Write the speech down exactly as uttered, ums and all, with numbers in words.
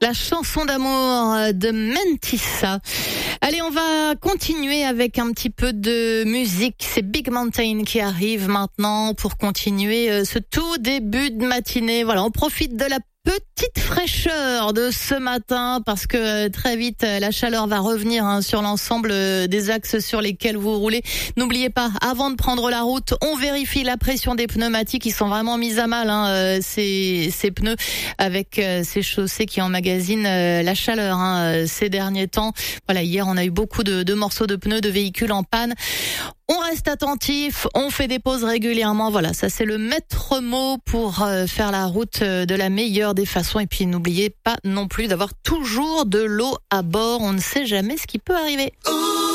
La chanson d'amour de Mentissa. Allez, on va continuer avec un petit peu de musique. C'est Big Mountain qui arrive maintenant pour continuer ce tout début de matinée. Voilà, on profite de la petite fraîcheur de ce matin parce que très vite la chaleur va revenir hein, sur l'ensemble des axes sur lesquels vous roulez. N'oubliez pas, avant de prendre la route, on vérifie la pression des pneumatiques. Ils sont vraiment mis à mal hein, ces, ces pneus avec ces chaussées qui emmagasinent la chaleur hein, ces derniers temps. Voilà, hier on a eu beaucoup de, de morceaux de pneus de véhicules en panne. On reste attentif, on fait des pauses régulièrement. Voilà, ça c'est le maître mot pour euh, faire la route de la meilleure des façons. Et puis n'oubliez pas non plus d'avoir toujours de l'eau à bord. On ne sait jamais ce qui peut arriver. Ooh.